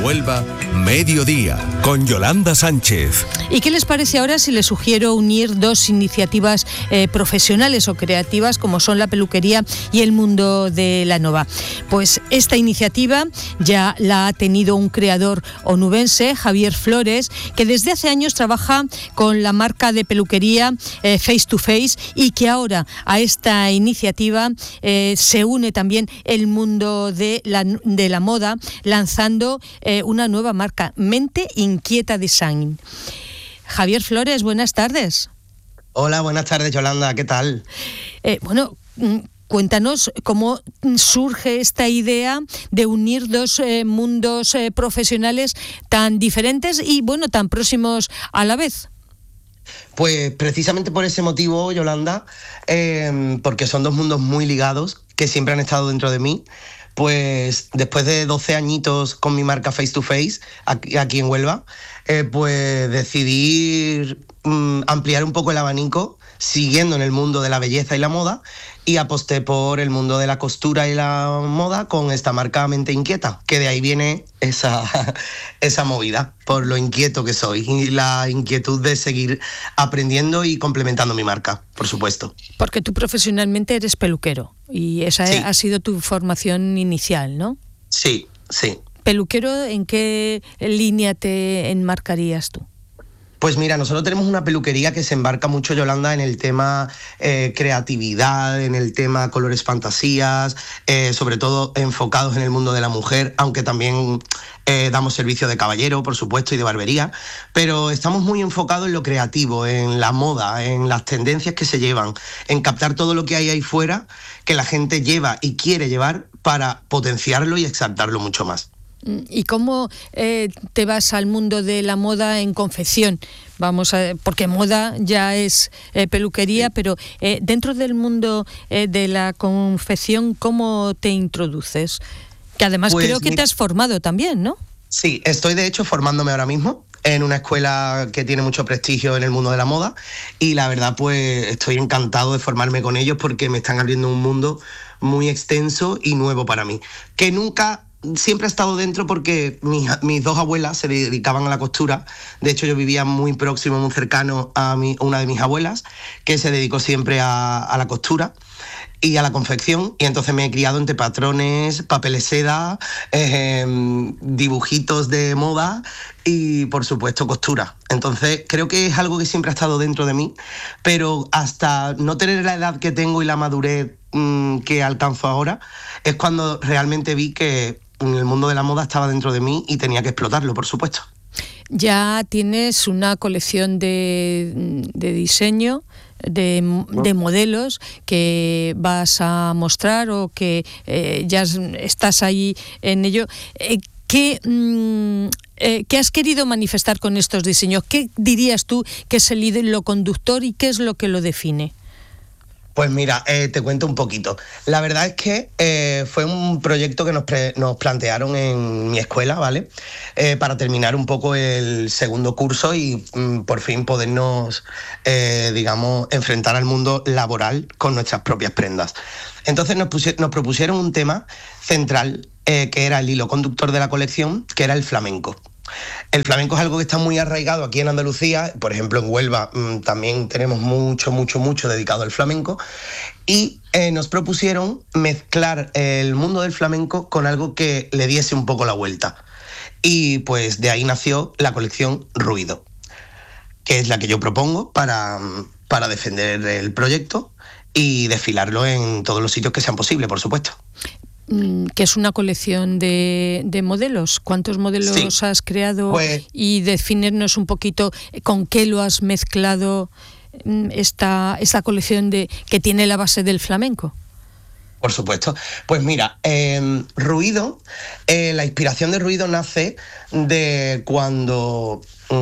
Huelva, Mediodía, con Yolanda Sánchez. ¿Y qué les parece ahora si les sugiero unir dos iniciativas profesionales o creativas como son la peluquería y el mundo de la nova? Pues esta iniciativa ya la ha tenido un creador onubense, Javier Flores, que desde hace años trabaja con la marca de peluquería Face to Face, y que ahora a esta iniciativa se une también el mundo de la moda, lanzando una nueva marca, Mente Inquieta Design. Javier Flores, buenas tardes. Hola, buenas tardes, Yolanda, ¿qué tal? Cuéntanos cómo surge esta idea de unir dos mundos profesionales tan diferentes y, bueno, tan próximos a la vez. Pues precisamente por ese motivo, Yolanda, porque son dos mundos muy ligados que siempre han estado dentro de mí. Pues después de 12 añitos con mi marca Face to Face aquí en Huelva, pues decidí ampliar un poco el abanico siguiendo en el mundo de la belleza y la moda, y aposté por el mundo de la costura y la moda con esta marca Mente Inquieta, que de ahí viene esa movida, por lo inquieto que soy y la inquietud de seguir aprendiendo y complementando mi marca, por supuesto. Porque tú profesionalmente eres peluquero y esa sí. Ha sido tu formación inicial, ¿no? Sí. ¿Peluquero en qué línea te enmarcarías tú? Pues mira, nosotros tenemos una peluquería que se embarca mucho, Yolanda, en el tema creatividad, en el tema colores fantasías, sobre todo enfocados en el mundo de la mujer, aunque también damos servicio de caballero, por supuesto, y de barbería, pero estamos muy enfocados en lo creativo, en la moda, en las tendencias que se llevan, en captar todo lo que hay ahí fuera, que la gente lleva y quiere llevar para potenciarlo y exaltarlo mucho más. ¿Y cómo te vas al mundo de la moda en confección? Porque moda ya es peluquería, sí. Pero dentro del mundo de la confección, ¿cómo te introduces? Que además pues, creo que te has formado también, ¿no? Sí, estoy de hecho formándome ahora mismo en una escuela que tiene mucho prestigio en el mundo de la moda, y la verdad pues estoy encantado de formarme con ellos porque me están abriendo un mundo muy extenso y nuevo para mí, que siempre he estado dentro porque mis dos abuelas se dedicaban a la costura. De hecho, yo vivía muy próximo, muy cercano a una de mis abuelas, que se dedicó siempre a la costura y a la confección, y entonces me he criado entre patrones, papeles seda, dibujitos de moda y, por supuesto, costura. Entonces, creo que es algo que siempre ha estado dentro de mí, pero hasta no tener la edad que tengo y la madurez que alcanzo ahora, es cuando realmente vi que el mundo de la moda estaba dentro de mí y tenía que explotarlo, por supuesto. Ya tienes una colección de diseño, de modelos que vas a mostrar o que ya estás ahí en ello. ¿Qué has querido manifestar con estos diseños? ¿Qué dirías tú que es el hilo conductor y qué es lo que lo define? Pues mira, te cuento un poquito. La verdad es que fue un proyecto que nos plantearon en mi escuela, ¿vale? Para terminar un poco el segundo curso y por fin podernos, enfrentar al mundo laboral con nuestras propias prendas. Entonces nos propusieron un tema central, que era el hilo conductor de la colección, que era el flamenco. El flamenco es algo que está muy arraigado aquí en Andalucía. Por ejemplo, en Huelva también tenemos mucho dedicado al flamenco, y nos propusieron mezclar el mundo del flamenco con algo que le diese un poco la vuelta, y pues de ahí nació la colección Ruido, que es la que yo propongo para defender el proyecto y desfilarlo en todos los sitios que sean posibles, por supuesto. Que es una colección de modelos. ¿Cuántos modelos has creado? Pues, y definirnos un poquito con qué lo has mezclado esta colección que tiene la base del flamenco. Por supuesto. Pues mira, Ruido, la inspiración de Ruido nace de cuando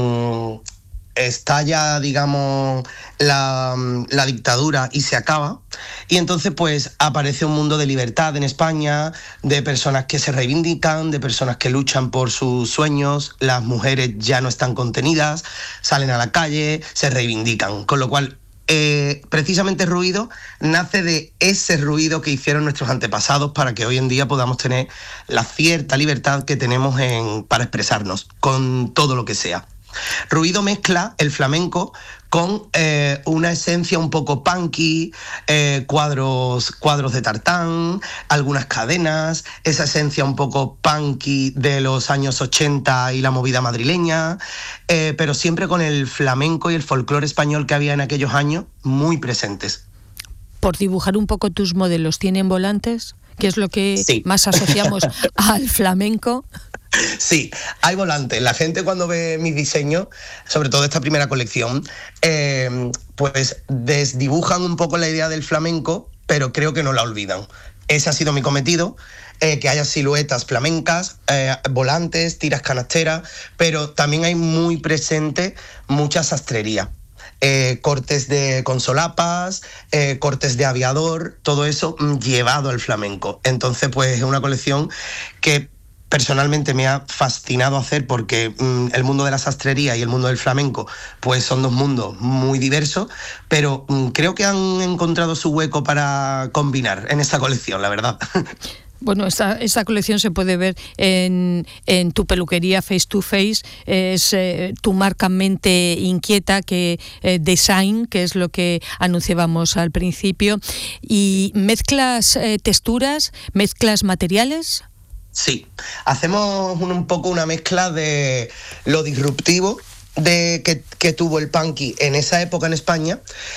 estalla, digamos, la dictadura y se acaba, y entonces pues aparece un mundo de libertad en España, de personas que se reivindican, de personas que luchan por sus sueños. Las mujeres ya no están contenidas, salen a la calle, se reivindican, con lo cual precisamente ruido nace de ese ruido que hicieron nuestros antepasados para que hoy en día podamos tener la cierta libertad que tenemos para expresarnos con todo lo que sea. Ruido mezcla el flamenco con una esencia un poco punky, cuadros de tartán, algunas cadenas, esa esencia un poco punky de los años 80 y la movida madrileña, pero siempre con el flamenco y el folclore español que había en aquellos años muy presentes. Por dibujar un poco tus modelos, ¿tienen volantes? ¿Qué es lo que más asociamos al flamenco? Sí, hay volantes. La gente cuando ve mis diseños, sobre todo esta primera colección, pues desdibujan un poco la idea del flamenco, pero creo que no la olvidan. Ese ha sido mi cometido, que haya siluetas flamencas, volantes, tiras canasteras, pero también hay muy presente mucha sastrería. Cortes con solapas, cortes de aviador, todo eso llevado al flamenco. Entonces, pues es una colección que personalmente me ha fascinado hacer porque el mundo de la sastrería y el mundo del flamenco pues son dos mundos muy diversos, pero creo que han encontrado su hueco para combinar en esta colección, la verdad. Bueno, esta colección se puede ver en tu peluquería Face to Face, es tu marca Mente Inquieta, que design, que es lo que anunciábamos al principio, y mezclas texturas, mezclas materiales. Sí, hacemos un poco una mezcla de lo disruptivo que tuvo el punky en esa época en España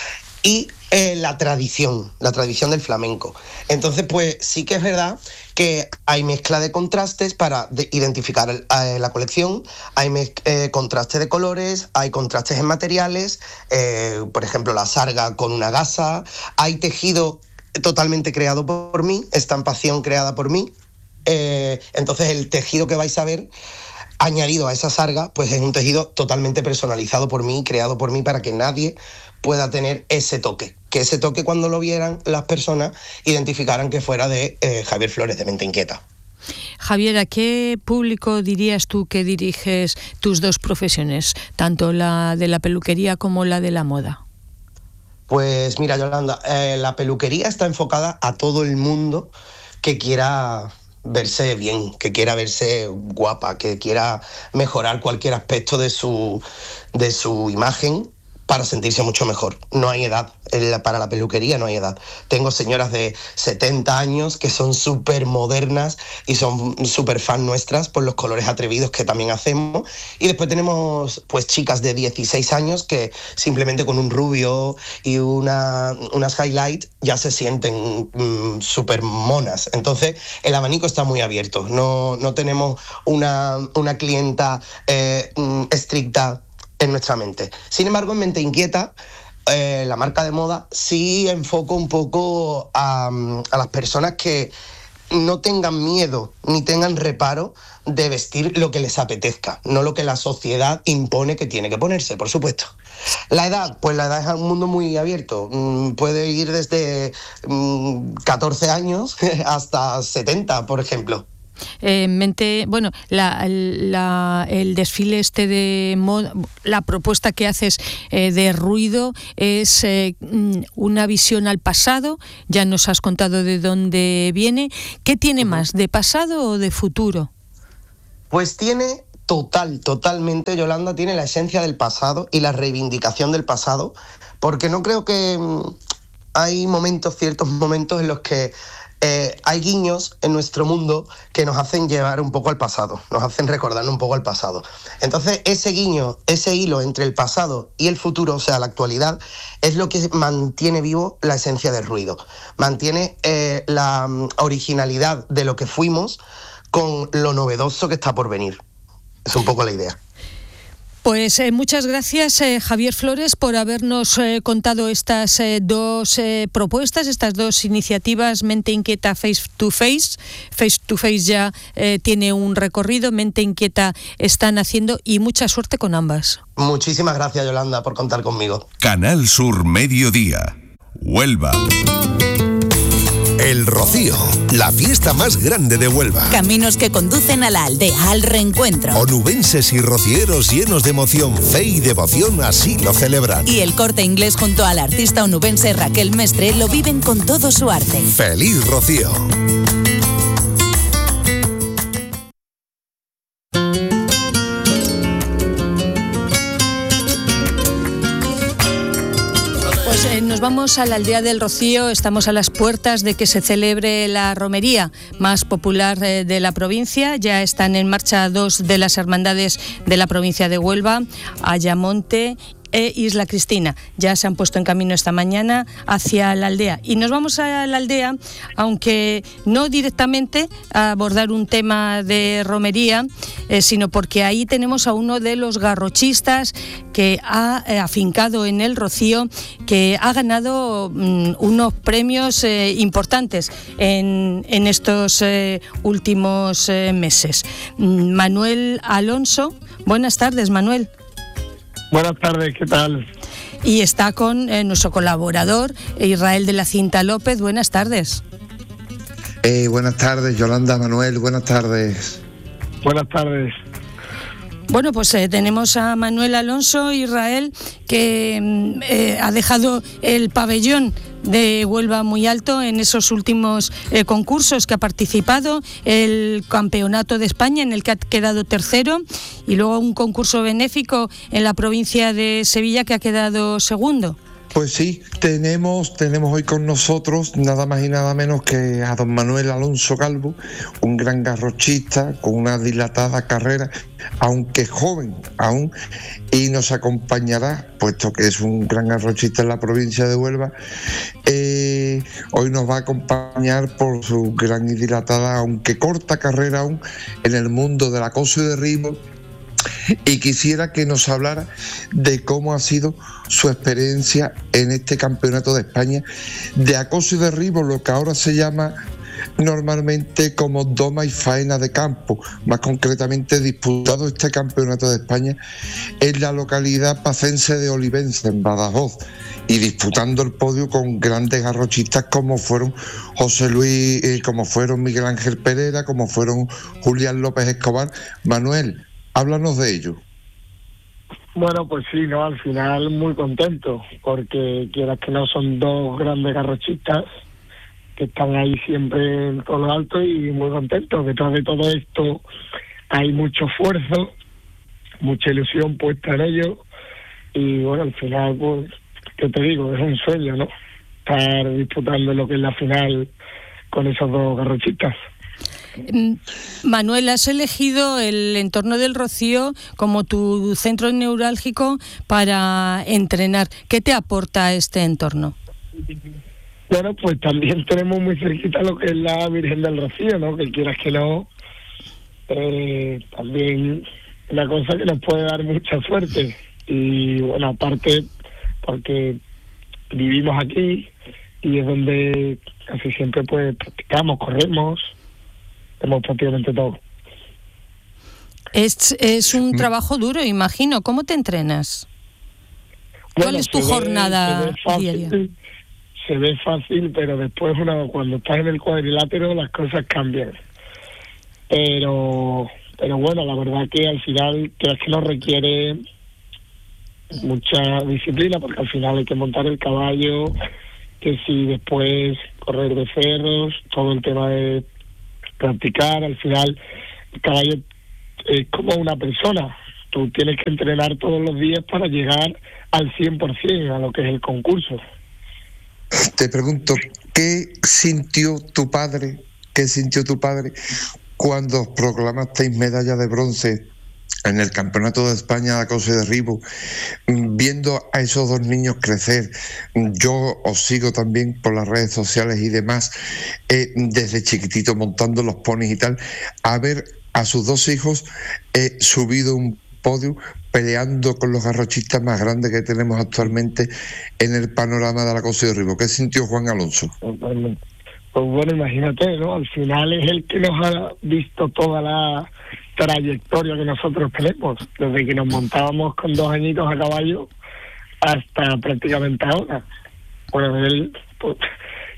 y la tradición del flamenco. Entonces, pues sí que es verdad que hay mezcla de contrastes para identificar la colección, hay contrastes de colores, hay contrastes en materiales, por ejemplo la sarga con una gasa, hay tejido totalmente creado por mí, estampación creada por mí. Entonces el tejido que vais a ver añadido a esa sarga pues es un tejido totalmente personalizado por mí, creado por mí, para que nadie pueda tener ese toque, que ese toque cuando lo vieran las personas identificaran que fuera de Javier Flores de Mente Inquieta. Javier, ¿a qué público dirías tú que diriges tus dos profesiones, tanto la de la peluquería como la de la moda? Pues mira, Yolanda, la peluquería está enfocada a todo el mundo que quiera verse bien, que quiera verse guapa, que quiera mejorar cualquier aspecto de su imagen para sentirse mucho mejor. No hay edad, para la peluquería no hay edad. Tengo señoras de 70 años que son súper modernas y son súper fan nuestras por los colores atrevidos que también hacemos. Y después tenemos pues chicas de 16 años que simplemente con un rubio y unas highlights ya se sienten súper monas. Entonces el abanico está muy abierto. No tenemos una clienta estricta en nuestra mente. Sin embargo, en Mente Inquieta, la marca de moda, sí enfoco un poco a las personas que no tengan miedo ni tengan reparo de vestir lo que les apetezca, no lo que la sociedad impone que tiene que ponerse, por supuesto. La edad, pues la edad es un mundo muy abierto, puede ir desde 14 años hasta 70, por ejemplo. El desfile de moda, la propuesta que haces de ruido es una visión al pasado. Ya nos has contado de dónde viene. ¿Qué tiene más, de pasado o de futuro? Pues tiene totalmente, Yolanda, tiene la esencia del pasado y la reivindicación del pasado, porque no creo que hay ciertos momentos en los que hay guiños en nuestro mundo que nos hacen llevar un poco al pasado, nos hacen recordarnos un poco al pasado. Entonces ese guiño, ese hilo entre el pasado y el futuro, o sea, la actualidad, es lo que mantiene vivo la esencia del ruido, mantiene la originalidad de lo que fuimos con lo novedoso que está por venir. Es un poco la idea. Pues muchas gracias, Javier Flores, por habernos contado estas dos propuestas, estas dos iniciativas, Mente Inquieta Face to Face. Face to Face ya tiene un recorrido, Mente Inquieta están haciendo, y mucha suerte con ambas. Muchísimas gracias, Yolanda, por contar conmigo. Canal Sur Mediodía, Huelva. El Rocío, la fiesta más grande de Huelva. Caminos que conducen a la aldea, al reencuentro. Onubenses y rocieros llenos de emoción, fe y devoción así lo celebran. Y el Corte Inglés junto a la artista onubense Raquel Mestre lo viven con todo su arte. ¡Feliz Rocío! Nos vamos a la aldea del Rocío, estamos a las puertas de que se celebre la romería más popular de la provincia. Ya están en marcha dos de las hermandades de la provincia de Huelva, Ayamonte e Isla Cristina. Ya se han puesto en camino esta mañana hacia la aldea. Y nos vamos a la aldea, aunque no directamente a abordar un tema de romería, sino porque ahí tenemos a uno de los garrochistas que ha afincado en el Rocío, que ha ganado unos premios importantes en estos últimos meses. Manuel Alonso. Buenas tardes, Manuel. Buenas tardes, ¿qué tal? Y está con nuestro colaborador, Israel de la Cinta López. Buenas tardes. Buenas tardes, Yolanda, Manuel, buenas tardes. Buenas tardes. Bueno, pues tenemos a Manuel Alonso, Israel, que ha dejado el pabellón de Huelva muy alto en esos últimos concursos que ha participado, el Campeonato de España en el que ha quedado tercero y luego un concurso benéfico en la provincia de Sevilla que ha quedado segundo. Pues sí, tenemos hoy con nosotros nada más y nada menos que a don Manuel Alonso Calvo, un gran garrochista con una dilatada carrera, aunque joven aún, y nos acompañará, puesto que es un gran garrochista en la provincia de Huelva. Hoy nos va a acompañar por su gran y dilatada, aunque corta carrera aún, en el mundo del acoso y derribo. Y quisiera que nos hablara de cómo ha sido su experiencia en este Campeonato de España de acoso y derribo, lo que ahora se llama normalmente como doma y faena de campo, más concretamente disputado este Campeonato de España en la localidad pacense de Olivenza, en Badajoz, y disputando el podio con grandes garrochistas como fueron José Luis, como fueron Miguel Ángel Pereira, como fueron Julián López Escobar. Manuel, háblanos de ello. Bueno, pues sí, ¿no? Al final muy contento, porque quieras que no, son dos grandes garrochistas que están ahí siempre en todo lo alto y muy contentos. Detrás de todo esto hay mucho esfuerzo, mucha ilusión puesta en ello y bueno, al final, pues, ¿qué te digo? Es un sueño, ¿no? Estar disputando lo que es la final con esos dos garrochistas. Manuel, has elegido el entorno del Rocío como tu centro neurálgico para entrenar. ¿Qué te aporta este entorno? Bueno, pues también tenemos muy cerquita lo que es la Virgen del Rocío, ¿no? Que quieras que no, también una cosa que nos puede dar mucha suerte. Y bueno, aparte, porque vivimos aquí y es donde casi siempre pues practicamos, corremos, hacemos prácticamente todo. Es un trabajo duro, imagino. ¿Cómo te entrenas? ¿Cuál es tu jornada diaria? Se ve fácil, pero después cuando estás en el cuadrilátero las cosas cambian. Pero bueno, la verdad que al final creo que no requiere mucha disciplina, porque al final hay que montar el caballo, que si después correr de cerros, todo el tema de practicar. Al final el caballo es como una persona, tú tienes que entrenar todos los días para llegar al 100% a lo que es el concurso. Te pregunto, ¿qué sintió tu padre cuando os proclamasteis medalla de bronce en el Campeonato de España de acoso y derribo, viendo a esos dos niños crecer? Yo os sigo también por las redes sociales y demás, desde chiquitito montando los ponis y tal, a ver a sus dos hijos subido un podio peleando con los garrochistas más grandes que tenemos actualmente en el panorama del acoso y derribo. ¿Qué sintió Juan Alonso? Pues bueno, imagínate, ¿no? Al final es el que nos ha visto toda la trayectoria que nosotros tenemos, desde que nos montábamos con 2 añitos a caballo hasta prácticamente ahora. Bueno, él, pues,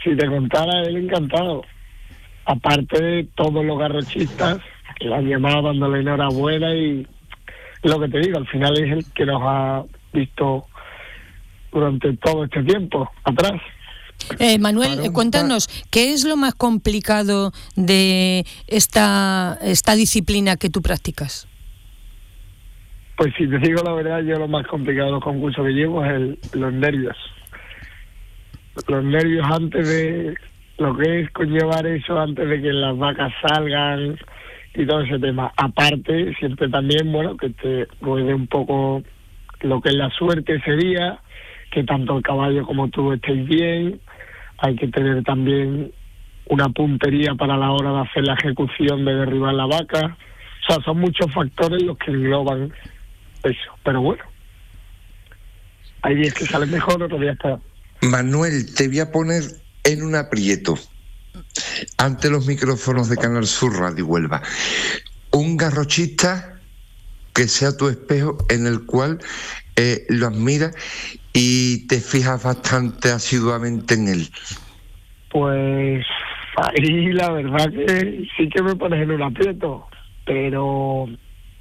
si te contara, él encantado. Aparte de todos los garrochistas que le han llamado dándole enhorabuena, y lo que te digo, al final es el que nos ha visto durante todo este tiempo atrás. Manuel, cuéntanos, ¿qué es lo más complicado de esta disciplina que tú practicas? Pues si te digo la verdad, yo lo más complicado de los concursos que llevo es los nervios. Los nervios antes de lo que es conllevar eso, antes de que las vacas salgan y todo ese tema. Aparte, siempre también, bueno, que te ruede un poco lo que es la suerte ese día, que tanto el caballo como tú estéis bien. Hay que tener también una puntería para la hora de hacer la ejecución de derribar la vaca. O sea, son muchos factores los que engloban eso. Pero bueno, hay días que salen mejor, otros días peor. Manuel, te voy a poner en un aprieto ante los micrófonos de Canal Sur Radio Huelva. Un garrochista que sea tu espejo, en el cual lo admiras y te fijas bastante asiduamente en él. Pues ahí la verdad que sí que me pones en un aprieto, pero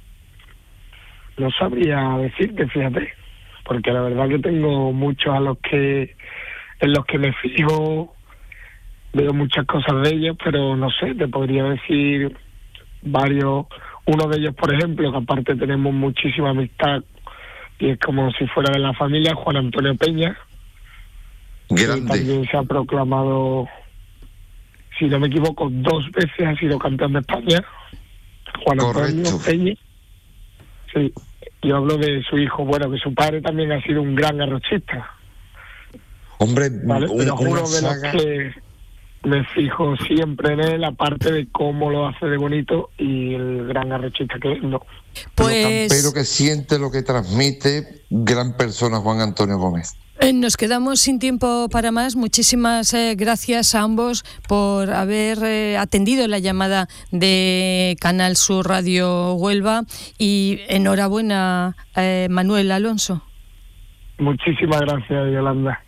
no sabría decirte, fíjate, porque la verdad que tengo muchos en los que me fijo, veo muchas cosas de ellos, pero no sé, te podría decir varios. Uno de ellos, por ejemplo, que aparte tenemos muchísima amistad y es como si fuera de la familia, Juan Antonio Peña. Grande. Que también se ha proclamado, si no me equivoco, 2 veces ha sido campeón de España. Juan Antonio Peña. Sí, yo hablo de su hijo, bueno, que su padre también ha sido un gran garrochista. Hombre, ¿vale? Pero uno de los que me fijo siempre en él, aparte de cómo lo hace de bonito y el gran garrochista que es, ¿no? Pues... Pero que siente lo que transmite, gran persona Juan Antonio Gómez. Nos quedamos sin tiempo para más. Muchísimas gracias a ambos por haber atendido la llamada de Canal Sur Radio Huelva y enhorabuena, Manuel Alonso. Muchísimas gracias, Yolanda.